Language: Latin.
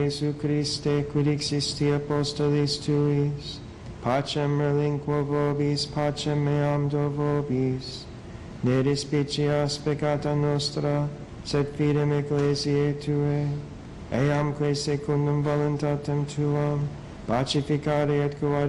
Jesu Christe, quid existi apostolis tuis, pacem relinquo vobis, pacem meam do vobis. Ne despicias peccata nostra, sed fidem ecclesiae Tuae, eamque secundum voluntatem Tuam, pacificare et coadjuvare